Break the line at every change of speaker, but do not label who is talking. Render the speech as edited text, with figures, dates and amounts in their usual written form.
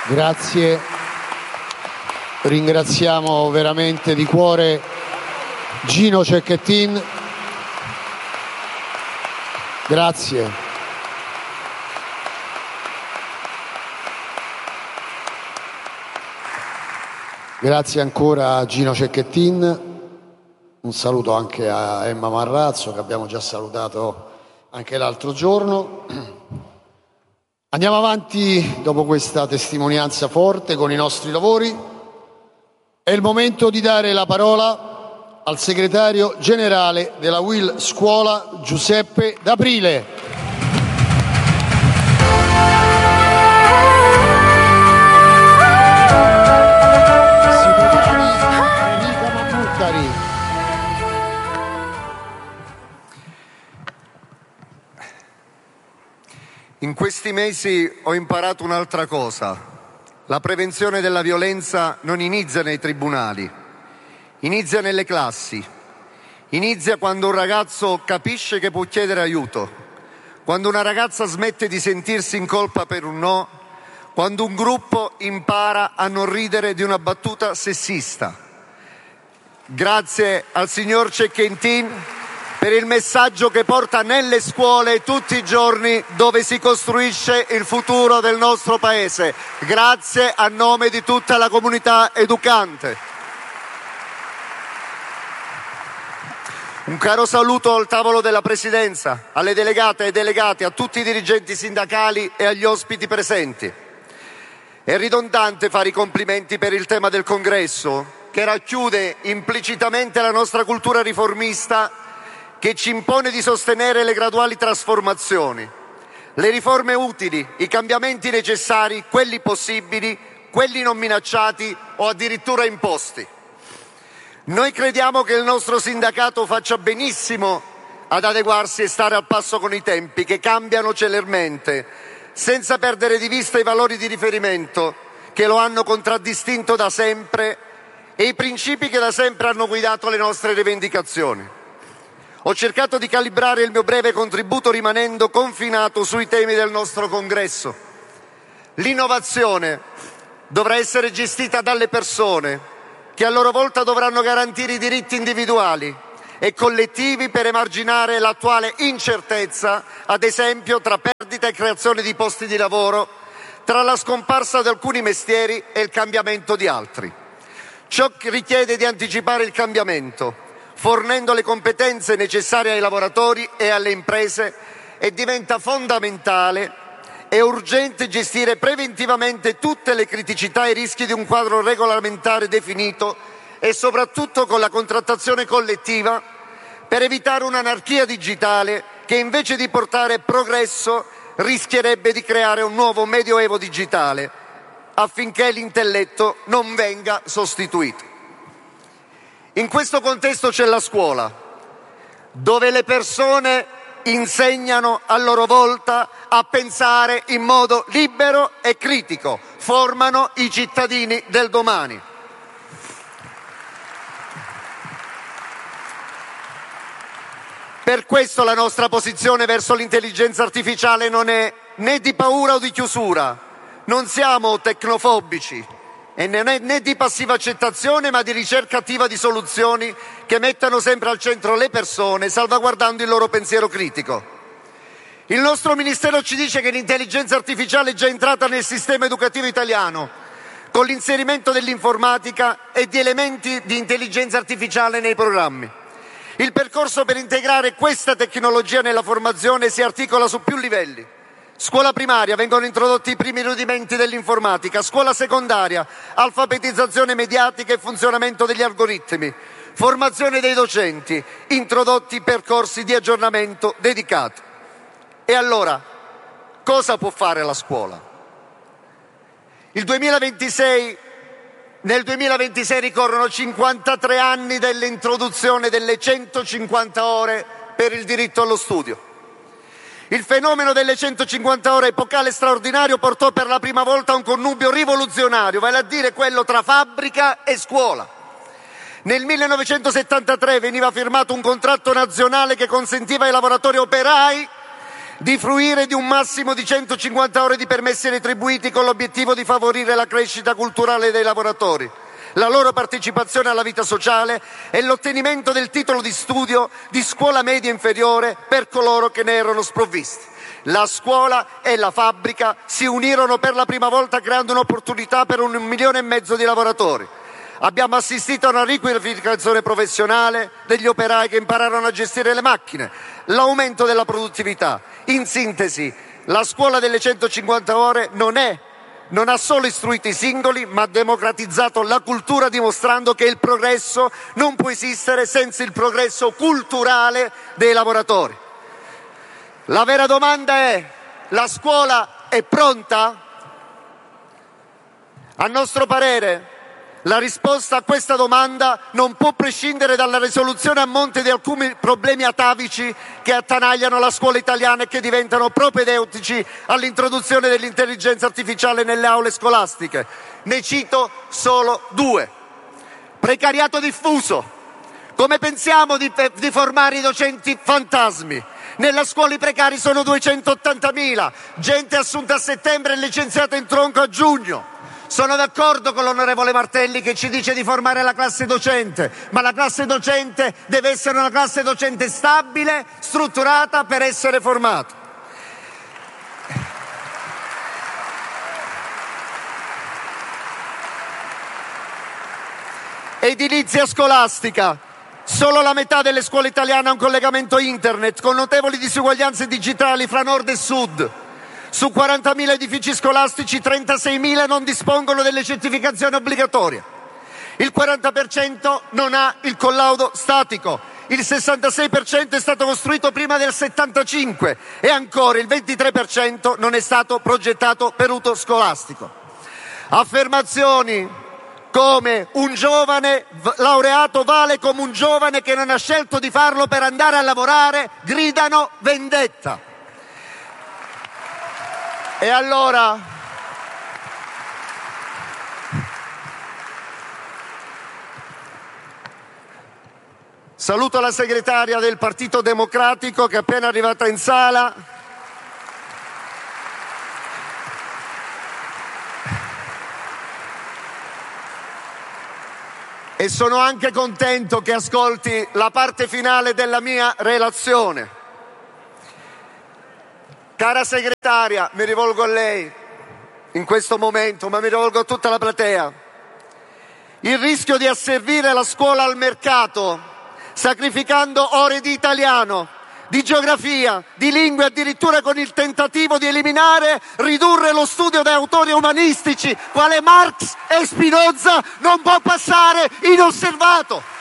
Grazie, ringraziamo veramente di cuore Gino Cecchettin. Grazie. Grazie ancora a Gino Cecchettin. Un saluto anche a Emma Marrazzo, che abbiamo già salutato anche l'altro giorno. Andiamo avanti dopo questa testimonianza forte con i nostri lavori. È il momento di dare la parola al segretario generale della UIL Scuola, Giuseppe D'Aprile.
In questi mesi ho imparato un'altra cosa. La prevenzione della violenza non inizia nei tribunali, inizia nelle classi. Inizia quando un ragazzo capisce che può chiedere aiuto, quando una ragazza smette di sentirsi in colpa per un no, quando un gruppo impara a non ridere di una battuta sessista. Grazie al signor Cecchettin per il messaggio che porta nelle scuole tutti i giorni, dove si costruisce il futuro del nostro Paese. Grazie a nome di tutta la comunità educante. Un caro saluto al tavolo della Presidenza, alle delegate e ai delegati, a tutti i dirigenti sindacali e agli ospiti presenti. È ridondante fare i complimenti per il tema del congresso, che racchiude implicitamente la nostra cultura riformista, che ci impone di sostenere le graduali trasformazioni, le riforme utili, i cambiamenti necessari, quelli possibili, quelli non minacciati o addirittura imposti. Noi crediamo che il nostro sindacato faccia benissimo ad adeguarsi e stare al passo con i tempi, che cambiano celermente, senza perdere di vista i valori di riferimento che lo hanno contraddistinto da sempre e i principi che da sempre hanno guidato le nostre rivendicazioni. Ho cercato di calibrare il mio breve contributo rimanendo confinato sui temi del nostro congresso. L'innovazione dovrà essere gestita dalle persone, che a loro volta dovranno garantire i diritti individuali e collettivi per emarginare l'attuale incertezza, ad esempio tra perdita e creazione di posti di lavoro, tra la scomparsa di alcuni mestieri e il cambiamento di altri. Ciò richiede di anticipare il cambiamento, fornendo le competenze necessarie ai lavoratori e alle imprese, e diventa fondamentale e urgente gestire preventivamente tutte le criticità e i rischi di un quadro regolamentare definito e soprattutto con la contrattazione collettiva, per evitare un'anarchia digitale che invece di portare progresso rischierebbe di creare un nuovo medioevo digitale, affinché l'intelletto non venga sostituito. In questo contesto c'è la scuola, dove le persone insegnano a loro volta a pensare in modo libero e critico, formano i cittadini del domani. Per questo la nostra posizione verso l'intelligenza artificiale non è né di paura o di chiusura, non siamo tecnofobici, e non è né di passiva accettazione, ma di ricerca attiva di soluzioni che mettano sempre al centro le persone, salvaguardando il loro pensiero critico. Il nostro Ministero ci dice che l'intelligenza artificiale è già entrata nel sistema educativo italiano, con l'inserimento dell'informatica e di elementi di intelligenza artificiale nei programmi. Il percorso per integrare questa tecnologia nella formazione si articola su più livelli. Scuola primaria, vengono introdotti i primi rudimenti dell'informatica. Scuola secondaria, alfabetizzazione mediatica e funzionamento degli algoritmi. Formazione dei docenti, introdotti percorsi di aggiornamento dedicati. E allora, cosa può fare la scuola? Nel 2026 ricorrono 53 anni dell'introduzione delle 150 ore per il diritto allo studio. Il fenomeno delle 150 ore epocale straordinario portò per la prima volta a un connubio rivoluzionario, vale a dire quello tra fabbrica e scuola. Nel 1973 veniva firmato un contratto nazionale che consentiva ai lavoratori operai di fruire di un massimo di 150 ore di permessi retribuiti con l'obiettivo di favorire la crescita culturale dei lavoratori, la loro partecipazione alla vita sociale e l'ottenimento del titolo di studio di scuola media inferiore per coloro che ne erano sprovvisti. La scuola e la fabbrica si unirono per la prima volta creando un'opportunità per 1,5 milioni di lavoratori. Abbiamo assistito a una riqualificazione professionale degli operai che impararono a gestire le macchine, l'aumento della produttività. In sintesi, la scuola delle 150 ore non ha solo istruito i singoli, ma ha democratizzato la cultura, dimostrando che il progresso non può esistere senza il progresso culturale dei lavoratori. La vera domanda è: la scuola è pronta? A nostro parere, la risposta a questa domanda non può prescindere dalla risoluzione a monte di alcuni problemi atavici che attanagliano la scuola italiana e che diventano propedeutici all'introduzione dell'intelligenza artificiale nelle aule scolastiche. Ne cito solo 2. Precariato diffuso. Come pensiamo di formare i docenti fantasmi? Nella scuola i precari sono 280.000, gente assunta a settembre e licenziata in tronco a giugno. Sono d'accordo con l'onorevole Martelli che ci dice di formare la classe docente, ma la classe docente deve essere una classe docente stabile, strutturata per essere formata. Edilizia scolastica. Solo la metà delle scuole italiane ha un collegamento internet, con notevoli disuguaglianze digitali fra nord e sud. Su 40.000 edifici scolastici, 36.000 non dispongono delle certificazioni obbligatorie. Il 40% non ha il collaudo statico. Il 66% è stato costruito prima del 75 e ancora il 23% non è stato progettato per uso scolastico. Affermazioni come un giovane laureato vale come un giovane che non ha scelto di farlo per andare a lavorare gridano vendetta. E allora saluto la segretaria del Partito Democratico che è appena arrivata in sala. E sono anche contento che ascolti la parte finale della mia relazione. Cara segretaria, mi rivolgo a lei in questo momento, ma mi rivolgo a tutta la platea. Il rischio di asservire la scuola al mercato, sacrificando ore di italiano, di geografia, di lingue, addirittura con il tentativo di ridurre lo studio da autori umanistici, quale Marx e Spinoza, non può passare inosservato.